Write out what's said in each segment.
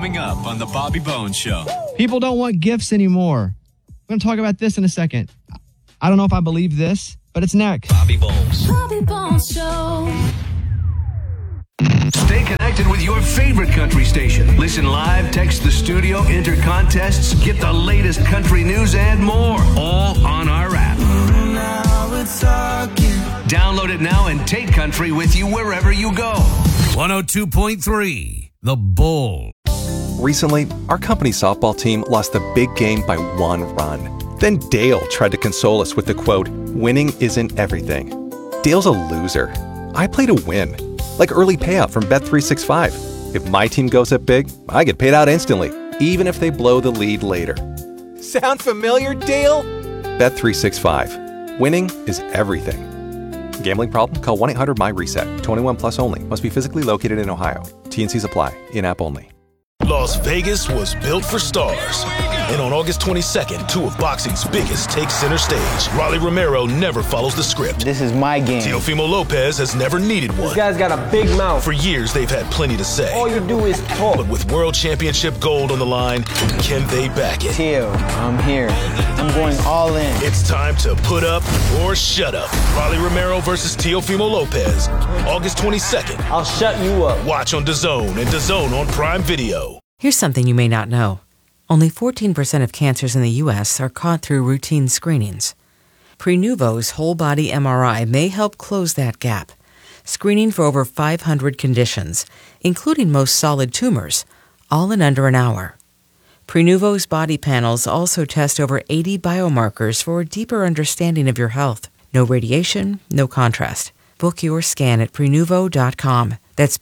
coming up on The Bobby Bones Show. People don't want gifts anymore. We're going to talk about this in a second. I don't know if I believe this, but it's next. Bobby Bones. Bobby Bones Show. Stay connected with your favorite country station. Listen live, text the studio, enter contests, get the latest country news and more. All on our app. Download it now and take country with you wherever you go. 102.3 The Bull. Recently, our company softball team lost the big game by 1 run. Then Dale tried to console us with the quote, "Winning isn't everything." Dale's a loser. I play to win. Like early payout from Bet365. If my team goes up big, I get paid out instantly, even if they blow the lead later. Sound familiar, Dale? Bet365. Winning is everything. Gambling problem? Call 1-800-MY-RESET. 21 plus only. Must be physically located in Ohio. T&Cs apply. In-app only. Las Vegas was built for stars. And on August 22nd, 2 of boxing's biggest take center stage. Rolly Romero never follows the script. This is my game. Teofimo Lopez has never needed one. This guy's got a big mouth. For years, they've had plenty to say. All you do is talk. But with World Championship gold on the line, can they back it? Teo, I'm here. I'm going all in. It's time to put up or shut up. Rolly Romero versus Teofimo Lopez. August 22nd. I'll shut you up. Watch on DAZN and DAZN on Prime Video. Here's something you may not know. Only 14% of cancers in the U.S. are caught through routine screenings. Prenuvo's whole-body MRI may help close that gap, screening for over 500 conditions, including most solid tumors, all in under an hour. Prenuvo's body panels also test over 80 biomarkers for a deeper understanding of your health. No radiation, no contrast. Book your scan at Prenuvo.com. That's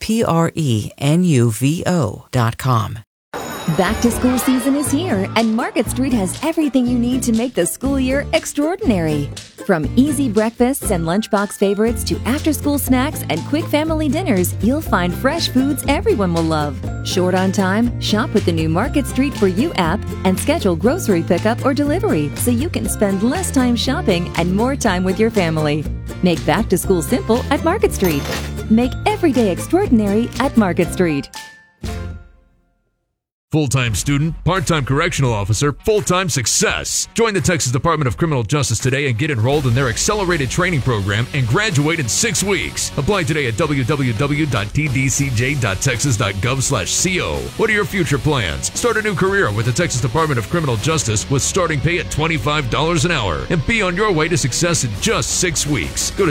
Prenuvo.com. Back to school season is here, and Market Street has everything you need to make the school year extraordinary. From easy breakfasts and lunchbox favorites to after-school snacks and quick family dinners, you'll find fresh foods everyone will love. Short on time? Shop with the new Market Street For You app and schedule grocery pickup or delivery so you can spend less time shopping and more time with your family. Make back to school simple at Market Street. Make every day extraordinary at Market Street. Full-time student, part-time correctional officer, full-time success. Join the Texas Department of Criminal Justice today and get enrolled in their accelerated training program and graduate in 6 weeks. Apply today at www.tdcj.texas.gov/co. What are your future plans? Start a new career with the Texas Department of Criminal Justice with starting pay at $25 an hour and be on your way to success in just 6 weeks. Go to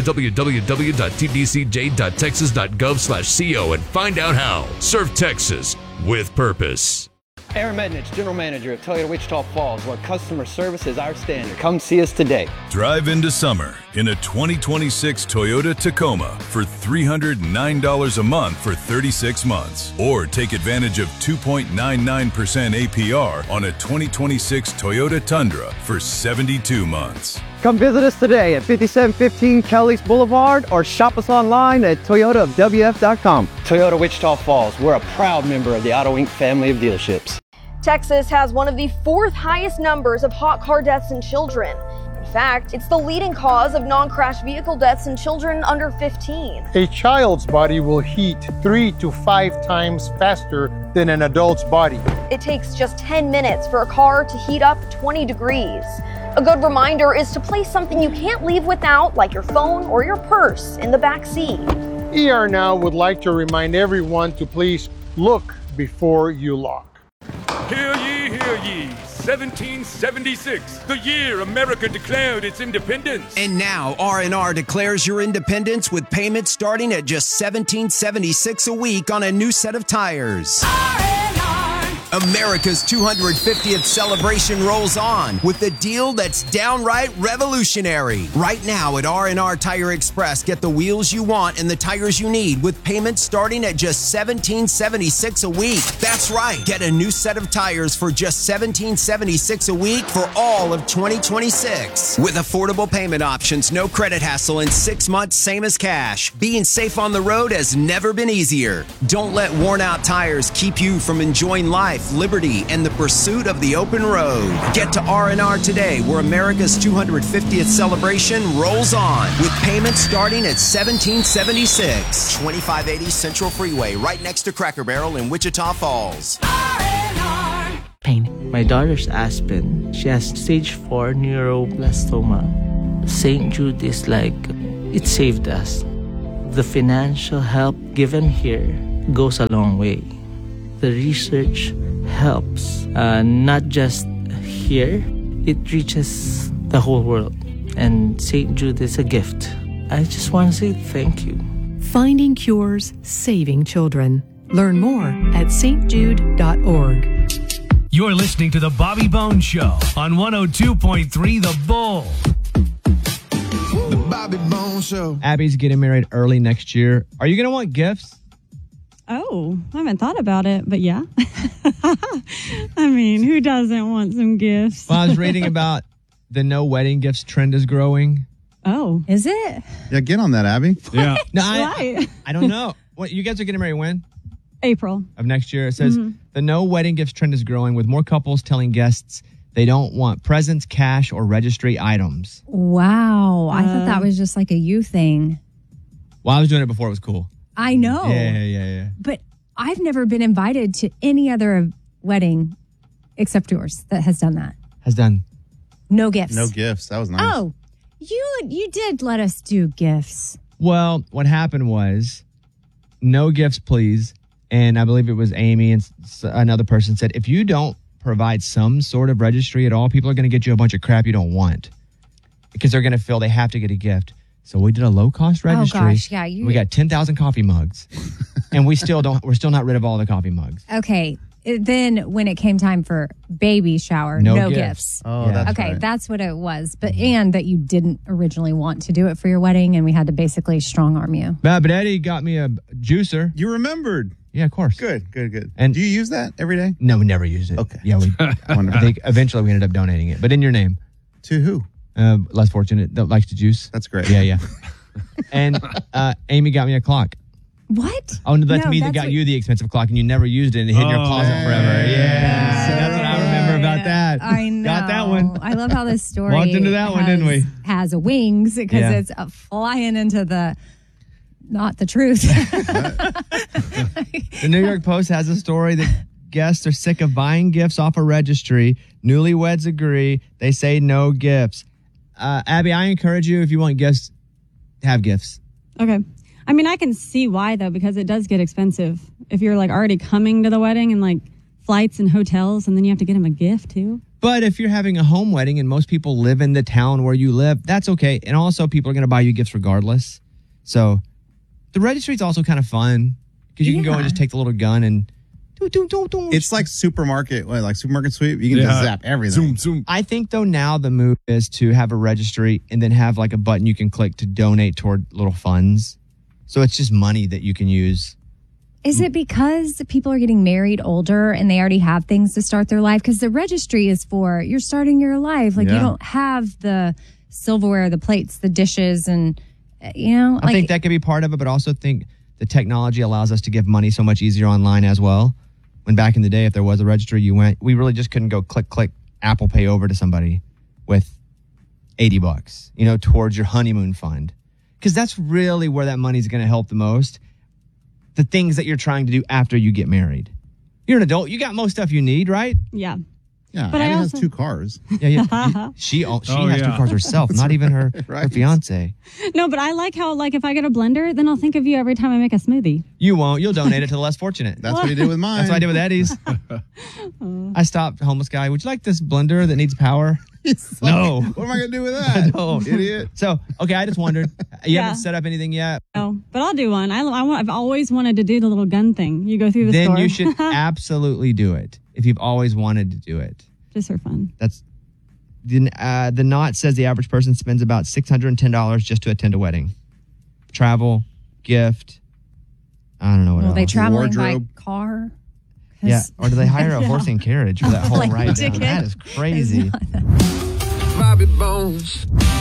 www.tdcj.texas.gov/co and find out how. Serve Texas with purpose. Aaron Mednich, General Manager at Toyota Wichita Falls, where customer service is our standard. Come see us today. Drive into summer in a 2026 Toyota Tacoma for $309 a month for 36 months. Or take advantage of 2.99% APR on a 2026 Toyota Tundra for 72 months. Come visit us today at 5715 Kelly's Boulevard or shop us online at toyotaofwf.com. Toyota Wichita Falls, we're a proud member of the Auto Inc. family of dealerships. Texas has one of the 4th highest numbers of hot car deaths in children. In fact, it's the leading cause of non-crash vehicle deaths in children under 15. A child's body will heat 3 to 5 times faster than an adult's body. It takes just 10 minutes for a car to heat up 20 degrees. A good reminder is to place something you can't leave without, like your phone or your purse, in the back seat. ER Now would like to remind everyone to please look before you lock. Hear ye, hear ye. 1776, the year America declared its independence. And now R&R declares your independence with payments starting at just $17.76 a week on a new set of tires. America's 250th celebration rolls on with a deal that's downright revolutionary. Right now at R&R Tire Express, get the wheels you want and the tires you need with payments starting at just $17.76 a week. That's right. Get a new set of tires for just $17.76 a week for all of 2026. With affordable payment options, no credit hassle, and 6 months same as cash. Being safe on the road has never been easier. Don't let worn out tires keep you from enjoying life, liberty, and the pursuit of the open road. Get to R&R today, where America's 250th celebration rolls on, with payments starting at $17.76. 2580 Central Freeway, right next to Cracker Barrel in Wichita Falls. pain. My daughter's Aspen. She has stage 4 neuroblastoma. St. Jude is like, it saved us. The financial help given here goes a long way. The research helps, not just here, it reaches the whole world. And St. Jude is a gift. I just want to say thank you. Finding cures, saving children. Learn more at stjude.org. You're listening to The Bobby Bones Show on 102.3 The Bull. The Bobby Bones Show. Abby's getting married early next year. Are you going to want gifts? Oh, I haven't thought about it, but yeah. I mean, who doesn't want some gifts? Well, I was reading about the no wedding gifts trend is growing. Oh. Is it? Yeah, get on that, Abby. Yeah. No, Right. I don't know. What, you guys are getting married when? April. Of next year. It says the no wedding gifts trend is growing with more couples telling guests they don't want presents, cash, or registry items. Wow. I thought that was just like a you thing. Well, I was doing it before it was cool. I know. Yeah. But I've never been invited to any other wedding except yours that has done that. Has done. No gifts. No gifts. That was nice. Oh, you did let us do gifts. Well, what happened was no gifts, please. And I believe it was Amy and another person said, if you don't provide some sort of registry at all, people are going to get you a bunch of crap you don't want because they're going to feel they have to get a gift. So we did a low-cost registry. Oh, gosh, yeah. We got 10,000 coffee mugs. And we're still not rid of all the coffee mugs. Okay. Then when it came time for baby shower, no gifts. Oh, that's okay, right. that's what it was. But and that you didn't originally want to do it for your wedding, and we had to basically strong arm you. But Eddie got me a juicer. You remembered. Yeah, of course. Good. And do you use that every day? No, we never used it. Okay. Yeah, I think eventually we ended up donating it. But in your name. To who? Less fortunate that likes to juice. That's great. Yeah. And Amy got me a clock. What? Oh, no, that's me that got you the expensive clock, and you never used it and it hid in your closet forever. Yeah, that's what I remember about that. I know. Got that one. I love how this story Walked into that one, didn't we? Has wings because it's flying into not the truth. The New York Post has a story that guests are sick of buying gifts off a registry. Newlyweds agree. They say no gifts. Abby, I encourage you, if you want gifts, have gifts. Okay. I mean, I can see why, though, because it does get expensive. If you're like already coming to the wedding and like flights and hotels, and then you have to get them a gift, too. But if you're having a home wedding and most people live in the town where you live, that's okay. And also, people are going to buy you gifts regardless. So the registry is also kind of fun because you can go and just take the little gun and It's like supermarket sweep. You can just zap everything. Zoom. I think, though, now the move is to have a registry and then have like a button you can click to donate toward little funds. So it's just money that you can use. Is it because people are getting married older and they already have things to start their life? Because the registry is for you're starting your life. Like you don't have the silverware, the plates, the dishes, and I think that could be part of it, but also think the technology allows us to give money so much easier online as well. When back in the day, if there was a registry, we really just couldn't go click Apple Pay over to somebody with $80, towards your honeymoon fund. Because that's really where that money is going to help the most. The things that you're trying to do after you get married. You're an adult. You got most stuff you need, right? Yeah. Yeah, but Abby I has 2 cars. Yeah. She has 2 cars herself, not even her fiance. No, but I like how, if I get a blender, then I'll think of you every time I make a smoothie. You won't. You'll donate it to the less fortunate. That's what you did with mine. That's what I did with Eddie's. I stopped homeless guy. Would you like this blender that needs power? No. What am I going to do with that? No. Idiot. So, okay, I just wondered. You haven't set up anything yet? No, but I'll do one. I've always wanted to do the little gun thing. You go through the store. Then you should absolutely do it if you've always wanted to do it. Just for fun. That's the Knot says the average person spends about $610 just to attend a wedding. Travel, gift. I don't know what else. Are they traveling by car? Yeah, or do they hire a horse and carriage for that whole ride down? Ticket. That is crazy. Bobby Bones.